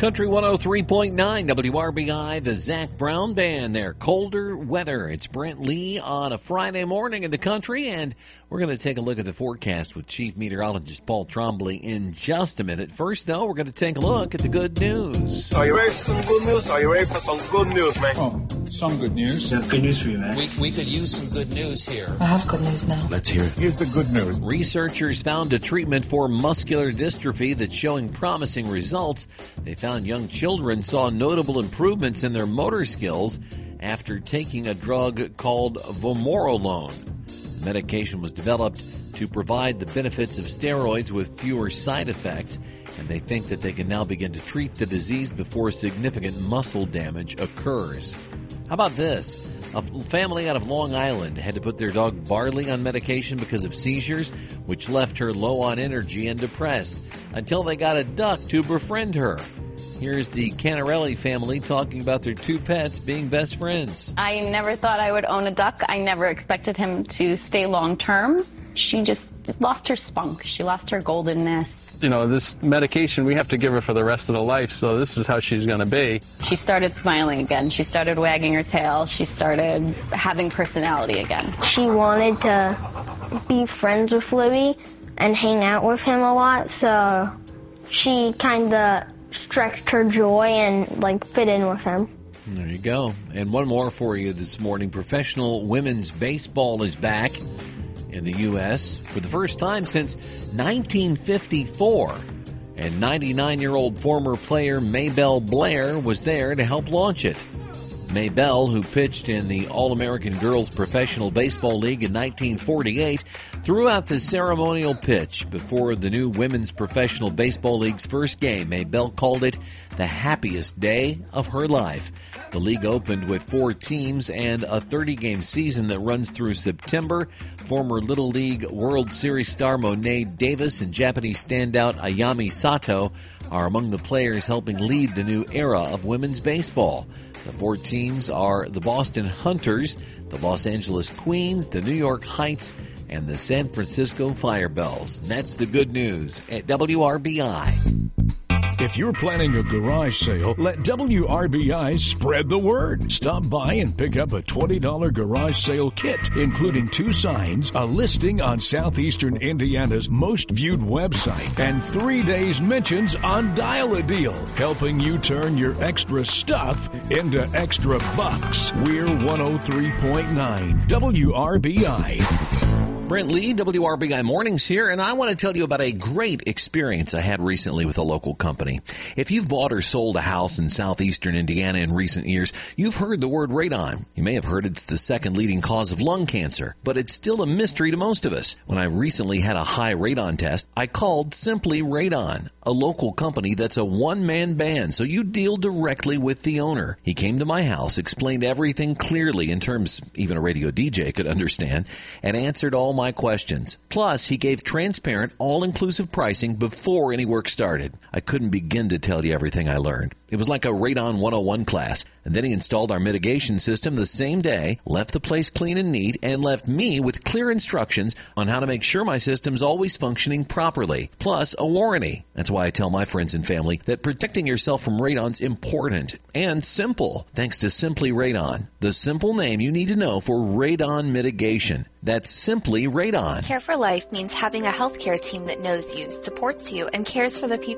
Country 103.9 WRBI, the Zac Brown Band there. Colder weather. It's Brent Lee on a Friday morning in the country, and we're going to take a look at the forecast with Chief Meteorologist Paul Trombley in just a minute. First, though, we're going to take a look at the good news. Are you ready for some good news? Are you ready for some good news, man? Oh, some good news. I have good news for you, man. We could use some good news here. I have good news now. Let's hear it. Here's the good news. Researchers found a treatment for muscular dystrophy that's showing promising results. They found young children saw notable improvements in their motor skills after taking a drug called vamorolone. The medication was developed to provide the benefits of steroids with fewer side effects, and they think that they can now begin to treat the disease before significant muscle damage occurs. How about this? A family out of Long Island had to put their dog Barley on medication because of seizures, which left her low on energy and depressed, until they got a duck to befriend her. Here's the Canarelli family talking about their two pets being best friends. I never thought I would own a duck. I never expected him to stay long term. She just lost her spunk. She lost her goldenness. You know, this medication we have to give her for the rest of her life, so this is how she's going to be. She started smiling again. She started wagging her tail. She started having personality again. She wanted to be friends with Louie and hang out with him a lot, so she kind of stretched her joy and, fit in with him. There you go. And one more for you this morning. Professional women's baseball is back in the U.S. for the first time since 1954. And 99-year-old former player Maybelle Blair was there to help launch it. Maybelle, who pitched in the All-American Girls Professional Baseball League in 1948, threw out the ceremonial pitch before the new Women's Professional Baseball League's first game. Maybelle called it the happiest day of her life. The league opened with 4 teams and a 30-game season that runs through September. Former Little League World Series star Monet Davis and Japanese standout Ayami Sato are among the players helping lead the new era of women's baseball. The 4 teams are the Boston Hunters, the Los Angeles Queens, the New York Heights, and the San Francisco Firebells. And that's the good news at WRBI. If you're planning a garage sale, let WRBI spread the word. Stop by and pick up a $20 garage sale kit, including 2 signs, a listing on Southeastern Indiana's most viewed website, and 3 days mentions on Dial-A-Deal, helping you turn your extra stuff into extra bucks. We're 103.9 WRBI. Brent Lee, WRBI Mornings here, and I want to tell you about a great experience I had recently with a local company. If you've bought or sold a house in southeastern Indiana in recent years, you've heard the word radon. You may have heard it's the second leading cause of lung cancer, but it's still a mystery to most of us. When I recently had a high radon test, I called Simply Radon, a local company that's a one-man band, so you deal directly with the owner. He came to my house, explained everything clearly in terms even a radio DJ could understand, and answered all my questions. Plus, he gave transparent, all-inclusive pricing before any work started. I couldn't begin to tell you everything I learned. It was like a Radon 101 class. And then he installed our mitigation system the same day, left the place clean and neat, and left me with clear instructions on how to make sure my system's always functioning properly. Plus, a warranty. That's why I tell my friends and family that protecting yourself from radon's important and simple, thanks to Simply Radon, the simple name you need to know for radon mitigation. That's Simply Radon. Care for Life means having a healthcare team that knows you, supports you, and cares for the people